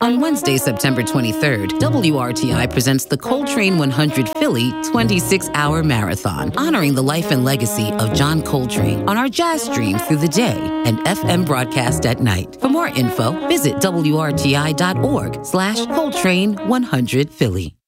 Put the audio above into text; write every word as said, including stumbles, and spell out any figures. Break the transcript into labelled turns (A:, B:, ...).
A: On Wednesday, September twenty-third, W R T I presents the Coltrane one hundred Philly twenty-six hour Marathon, honoring the life and legacy of John Coltrane on our jazz stream through the day and F M broadcast at night. For more info, visit W R T I dot org slash Coltrane one hundred Philly.